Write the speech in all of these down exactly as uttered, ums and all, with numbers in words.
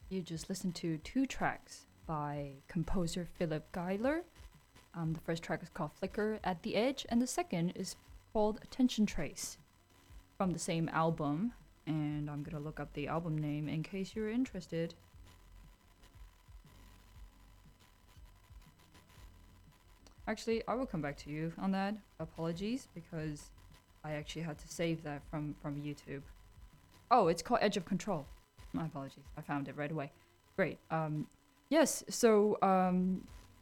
You just listened to two tracks by composer Philip Geiler. Um, the first track is called Flicker at the Edge, and the second is called Attention Trace from the same album. And I'm gonna look up the album name in case you're interested. Actually, I will come back to you on that. Apologies, because I actually had to save that from, from YouTube. Oh, it's called Edge of Control. My apologies. I found it right away. Great. Um, yes, so um,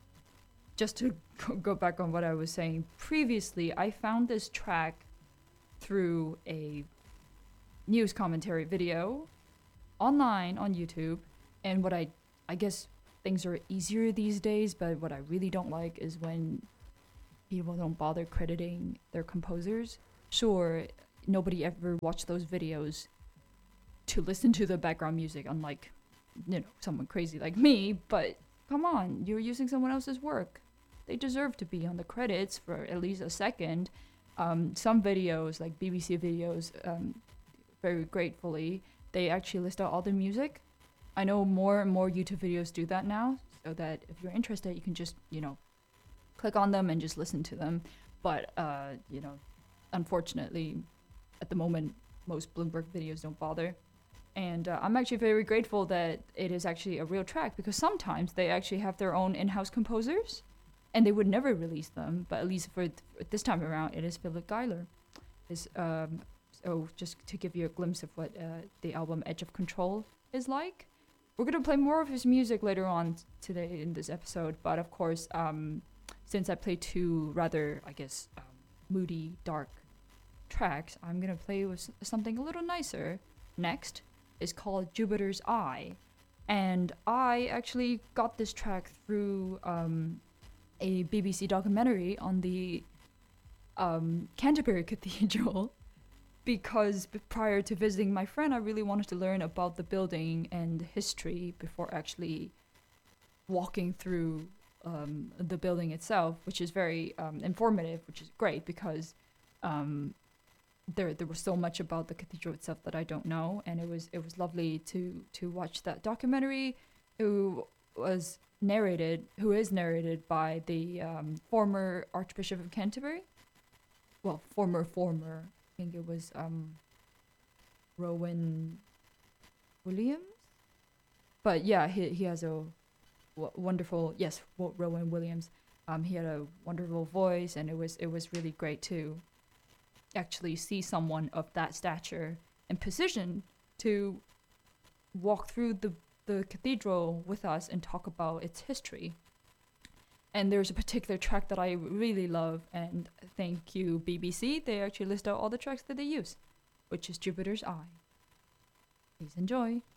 just to go back on what I was saying previously, I found this track through a news commentary video online on YouTube. And what I, I guess things are easier these days, but what I really don't like is when people don't bother crediting their composers. Sure, nobody ever watched those videos to listen to the background music, unlike, you know, someone crazy like me, but come on, you're using someone else's work. They deserve to be on the credits for at least a second. Um, some videos, like B B C videos, um, very gratefully, they actually list out all the music. I know more and more YouTube videos do that now, so that if you're interested, you can just, you know, click on them and just listen to them. But, uh, you know, unfortunately, at the moment, most Bloomberg videos don't bother. And uh, I'm actually very grateful that it is actually a real track, because sometimes they actually have their own in-house composers and they would never release them. But at least for, th- for this time around, it is Philip Geiler. Is um, so just to give you a glimpse of what uh, the album Edge of Control is like. We're going to play more of his music later on t- today in this episode. But of course, um, since I played two rather, I guess, um, moody, dark tracks, I'm going to play with s- something a little nicer next. Is called Jupiter's Eye, and I actually got this track through um, a B B C documentary on the um, Canterbury Cathedral, because b- prior to visiting my friend, I really wanted to learn about the building and the history before actually walking through um, the building itself, which is very um, informative, which is great because um, there there was so much about the cathedral itself that I don't know, and it was it was lovely to to watch that documentary, who was narrated who is narrated by the um, former Archbishop of Canterbury. Well, former former I think it was um, Rowan Williams, but yeah, he he has a w- wonderful yes w- Rowan Williams. Um, he had a wonderful voice, and it was it was really great too. Actually see someone of that stature and position to walk through the, the cathedral with us and talk about its history. And there's a particular track that I really love, and thank you B B C, they actually list out all the tracks that they use, which is Jupiter's Eye. Please enjoy.